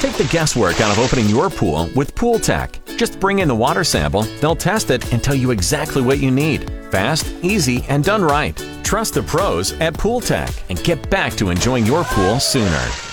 Take the guesswork out of opening your pool with Pool Tech. Just bring in the water sample, they'll test it and tell you exactly what you need. Fast, easy, and done right. Trust the pros at Pool Tech and get back to enjoying your pool sooner.